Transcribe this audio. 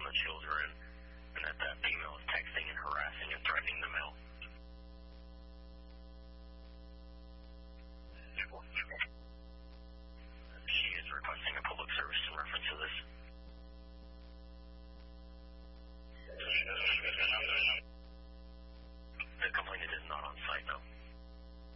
the children, and that female is texting and harassing and threatening the male.